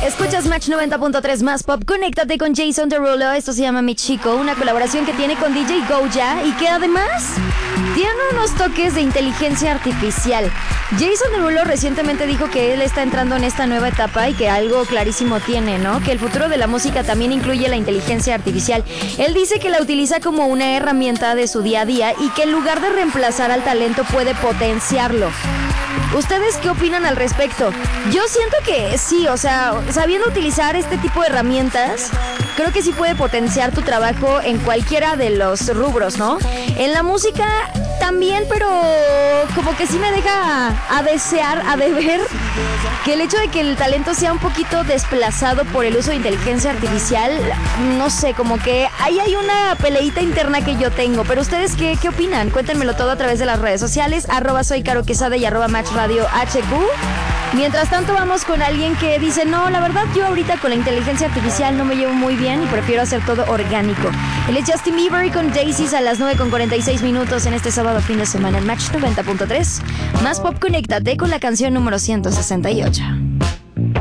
Escuchas Match 90.3 más pop. Conéctate con Jason Derulo. Esto se llama Mi Chico, una colaboración que tiene con DJ Goja y que además tiene unos toques de inteligencia artificial. Jason Derulo recientemente dijo que él está entrando en esta nueva etapa y que algo clarísimo tiene, ¿no? Que el futuro de la música también incluye la inteligencia artificial. Él dice que la utiliza como una herramienta de su día a día y que en lugar de reemplazar al talento puede potenciarlo. ¿Ustedes qué opinan al respecto? Yo siento que sí, o sea, sabiendo utilizar este tipo de herramientas, creo que sí puede potenciar tu trabajo en cualquiera de los rubros, ¿no? En la música también, pero como que sí me deja a desear, a deber, que el hecho de que el talento sea un poquito desplazado por el uso de inteligencia artificial, no sé, como que ahí hay una peleita interna que yo tengo. Pero ¿ustedes qué opinan? Cuéntenmelo todo a través de las redes sociales, @soycaroquesada y @matchradiohq. Mientras tanto vamos con alguien que dice, no, la verdad yo ahorita con la inteligencia artificial no me llevo muy bien y prefiero hacer todo orgánico. Él es Justin Bieber y con Daisies a las 9:46 en este sábado fin de semana en Match 90.3. Más pop, conéctate con la canción número 168.